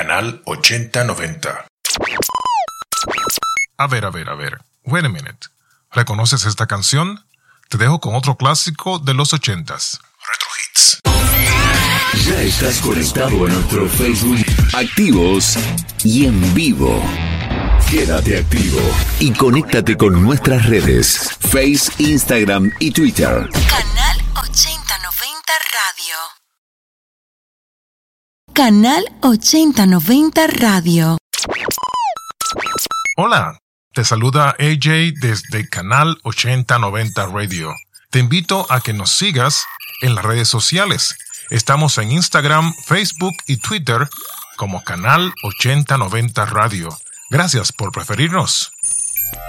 Canal 8090. A ver. Wait a minute. ¿Reconoces esta canción? Te dejo con otro clásico de los 80s. Retro Hits. Ya estás conectado a nuestro Facebook. Activos y en vivo. Quédate activo y conéctate con nuestras redes. Face, Instagram y Twitter. Canal 8090 Radio. Canal 8090 Radio. Hola, te saluda AJ desde Canal 8090 Radio. Te invito a que nos sigas en las redes sociales. Estamos en Instagram, Facebook y Twitter como Canal 8090 Radio. Gracias por preferirnos.